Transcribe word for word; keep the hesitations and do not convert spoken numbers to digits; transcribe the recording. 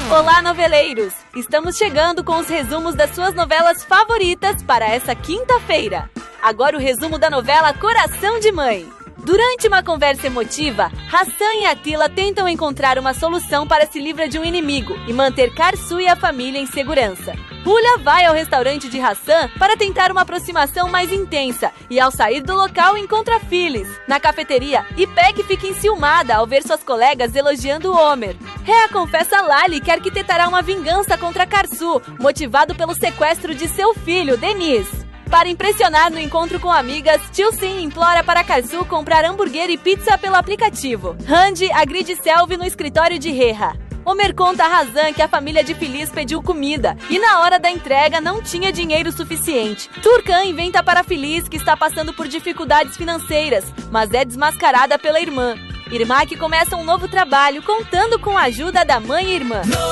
Olá, noveleiros! Estamos chegando com os resumos das suas novelas favoritas para essa quinta-feira. Agora o resumo da novela Coração de Mãe. Durante uma conversa emotiva, Hassan e Atila tentam encontrar uma solução para se livrar de um inimigo e manter Karsu e a família em segurança. Hulya vai ao restaurante de Hassan para tentar uma aproximação mais intensa e, ao sair do local, encontra Phyllis na cafeteria e Peg fica enciumada ao ver suas colegas elogiando Homer. Rhea confessa a Lali que arquitetará uma vingança contra Karsu, motivado pelo sequestro de seu filho, Denise. Para impressionar no encontro com amigas, Chilsin implora para Karsu comprar hambúrguer e pizza pelo aplicativo. Randy agride Selvi no escritório de Rhea. Homer conta a Hazan que a família de Phyllis pediu comida e na hora da entrega não tinha dinheiro suficiente. Turcan inventa para Phyllis que está passando por dificuldades financeiras, mas é desmascarada pela irmã. Irmã que começa um novo trabalho contando com a ajuda da mãe e irmã.